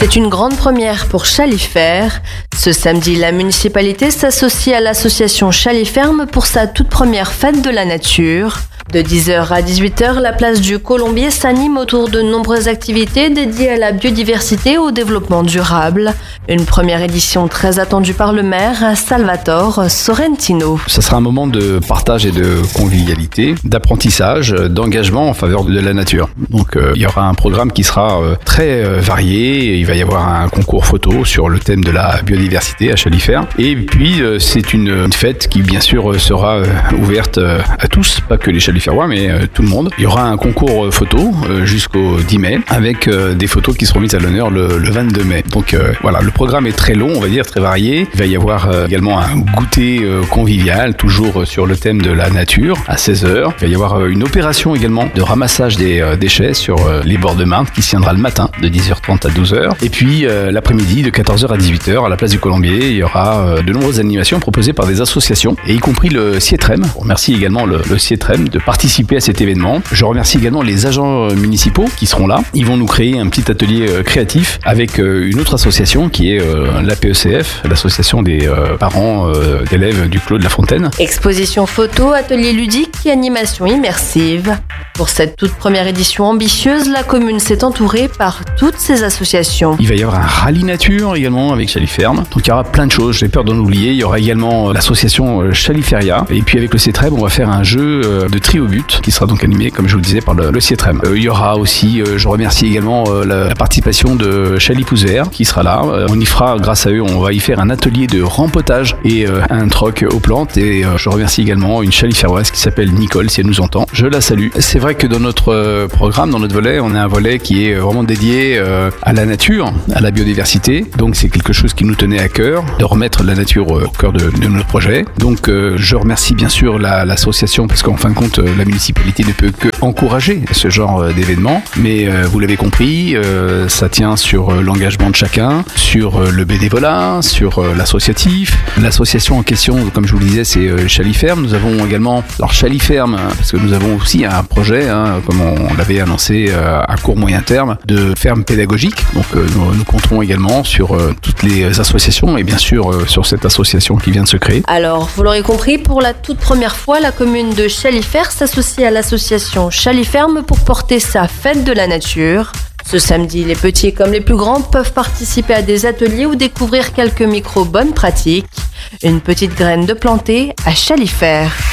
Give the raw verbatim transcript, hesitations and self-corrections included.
C'est une grande première pour Chaliferme. Ce samedi, la municipalité s'associe à l'association Chaliferme pour sa toute première fête de la nature. De dix heures à dix-huit heures, la place du Colombier s'anime autour de nombreuses activités dédiées à la biodiversité et au développement durable. Une première édition très attendue par le maire, Salvatore Sorrentino. Ça sera un moment de partage et de convivialité, d'apprentissage, d'engagement en faveur de la nature. Donc euh, il y aura un programme qui sera euh, très euh, varié. Il va y avoir un concours photo sur le thème de la biodiversité à Chaliferme. Et puis euh, c'est une, une fête qui bien sûr sera euh, ouverte euh, à tous, pas que les Chalifermois, mais euh, tout le monde. Il y aura un concours photo euh, jusqu'au dix mai avec euh, des photos qui seront mises à l'honneur le, le vingt-deux mai. Donc euh, voilà, le programme est très long, on va dire, très varié. Il va y avoir euh, également un goûter euh, convivial, toujours euh, sur le thème de la nature, à seize heures. Il va y avoir euh, une opération également de ramassage des euh, déchets sur euh, les bords de Marne qui se tiendra le matin de dix heures trente à douze heures. Et puis euh, l'après-midi de quatorze heures à dix-huit heures à la place du Colombier, il y aura euh, de nombreuses animations proposées par des associations et y compris le Cietrem. On remercie également le, le Cietrem de participer à cet événement. Je remercie également les agents municipaux qui seront là. Ils vont nous créer un petit atelier euh, créatif avec euh, une autre association qui est euh, l'A P E C F, l'association des euh, parents euh, d'élèves du Clos de la Fontaine. Exposition photo, atelier ludique et animation immersive. Pour cette toute première édition ambitieuse, la commune s'est entourée par toutes ces associations. Il va y avoir un rallye nature également avec Chaliferme. Donc il y aura plein de choses, j'ai peur d'en oublier. Il y aura également euh, l'association Chaliferia. Et puis avec le Cietrem, on va faire un jeu euh, de tri au but qui sera donc animé, comme je vous le disais, par le, le Cietrem. Euh, il y aura aussi, euh, je remercie également euh, la, la participation de Chalipouze Vert qui sera là. Euh, on y fera, grâce à eux, on va y faire un atelier de rempotage et euh, un troc aux plantes. Et euh, je remercie également une Chaliferoise qui s'appelle Nicole, si elle nous entend. Je la salue. C'est vrai que dans notre euh, programme, dans notre volet, on a un volet qui est vraiment dédié euh, à la nature, à la biodiversité. Donc c'est quelque chose qui nous tenait à cœur, de remettre la nature euh, au cœur de, de notre projet. Donc euh, je remercie bien sûr la, l'association parce qu'en fin de compte, euh, la municipalité ne peut que encourager ce genre euh, d'événement. Mais euh, vous l'avez compris, euh, ça tient sur euh, l'engagement de chacun, sur euh, le bénévolat, sur euh, l'associatif. L'association en question, comme je vous le disais, c'est euh, Chaliferme. Nous avons également, alors Chaliferme, parce que nous avons aussi un projet, hein, comme on l'avait annoncé euh, à court moyen terme, de ferme pédagogique. Donc euh, nous, nous compterons également sur euh, toutes les associations et bien sûr euh, sur cette association qui vient de se créer. Alors, vous l'aurez compris, pour la toute première fois, la commune de Chaliferme s'associe à l'association Chaliferme pour porter sa fête de la nature. Ce samedi, les petits comme les plus grands peuvent participer à des ateliers ou découvrir quelques micro bonnes pratiques. Une petite graine de planter à Chaliferme.